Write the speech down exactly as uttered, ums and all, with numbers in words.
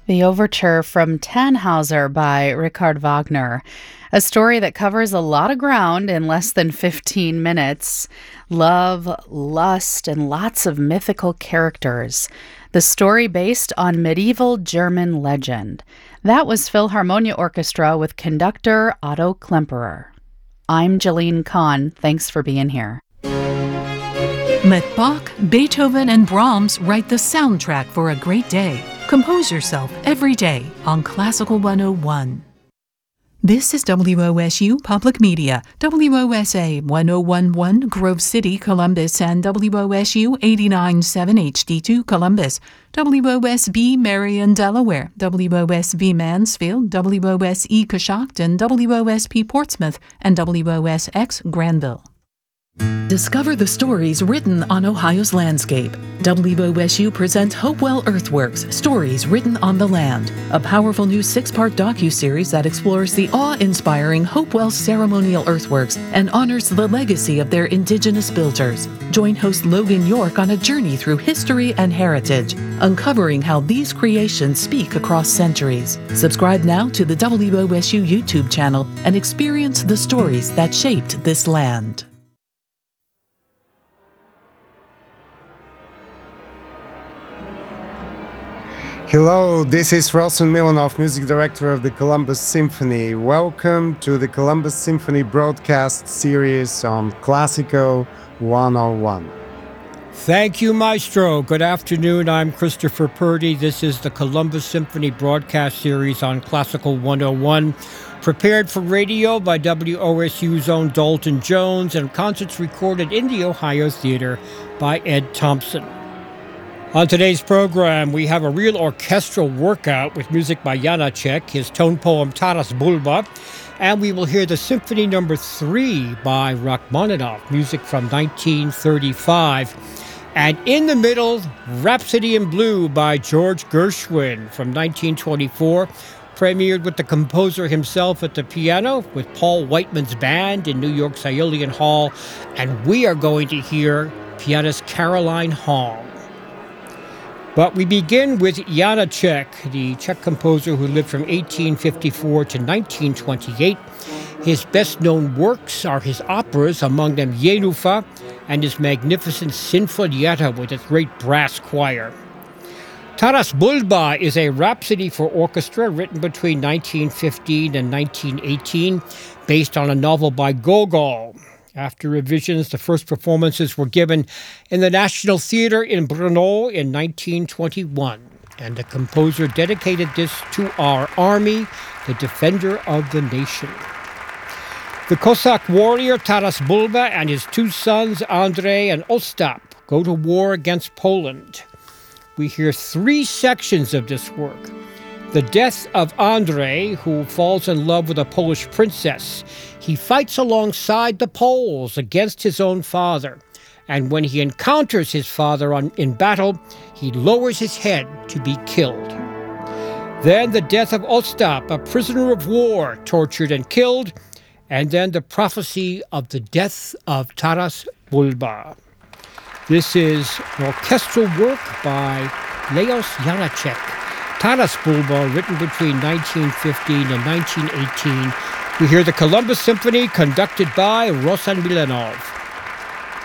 The Overture from Tannhauser by Richard Wagner, a story that covers a lot of ground in less than fifteen minutes. Love, lust, and lots of mythical characters. The story based on medieval German legend. That was Philharmonia Orchestra with conductor Otto Klemperer. I'm Jeline Kahn. Thanks for being here. Let Bach, Beethoven, and Brahms write the soundtrack for a great day. Compose yourself every day on Classical one oh one. This is W O S U Public Media, W O S A one oh one point one Grove City, Columbus, and W O S U eighty-nine point seven H D two Columbus, W O S B Marion, Delaware, W O S B Mansfield, W O S E Coshocton, W O S P Portsmouth, and W O S X Granville. Discover the stories written on Ohio's landscape. W O S U presents Hopewell Earthworks, Stories Written on the Land, a powerful new six-part docuseries that explores the awe-inspiring Hopewell ceremonial earthworks and honors the legacy of their indigenous builders. Join host Logan York on a journey through history and heritage, uncovering how these creations speak across centuries. Subscribe now to the W O S U YouTube channel and experience the stories that shaped this land. Hello, this is Ralston Milanov, Music Director of the Columbus Symphony. Welcome to the Columbus Symphony broadcast series on Classical one oh one. Thank you, Maestro. Good afternoon. I'm Christopher Purdy. This is the Columbus Symphony broadcast series on Classical one oh one, prepared for radio by W O S U's own Dalton Jones and concerts recorded in the Ohio Theater by Ed Thompson. On today's program, we have a real orchestral workout with music by Janacek, his tone poem Taras Bulba, and we will hear the Symphony Number three by Rachmaninoff, music from nineteen thirty-five. And in the middle, Rhapsody in Blue by George Gershwin from nineteen twenty-four, premiered with the composer himself at the piano with Paul Whiteman's band in New York's Aeolian Hall, and we are going to hear pianist Caroline Hong. But we begin with Janacek, the Czech composer who lived from eighteen fifty-four to nineteen twenty-eight. His best-known works are his operas, among them Jenufa, and his magnificent Sinfonietta with its great brass choir. Taras Bulba is a rhapsody for orchestra written between nineteen fifteen and nineteen eighteen, based on a novel by Gogol. After revisions, the first performances were given in the National Theatre in Brno in nineteen twenty-one, and the composer dedicated this to our army, the defender of the nation. The Cossack warrior Taras Bulba and his two sons, Andrei and Ostap, go to war against Poland. We hear three sections of this work. The death of Andrei, who falls in love with a Polish princess. He fights alongside the Poles against his own father, and when he encounters his father on, in battle, he lowers his head to be killed. Then the death of Ostap, a prisoner of war, tortured and killed, and then the prophecy of the death of Taras Bulba. This is an orchestral work by Leos Janacek. Taras Bulba, written between nineteen fifteen and nineteen eighteen. We hear the Columbus Symphony conducted by Rosan Milanov.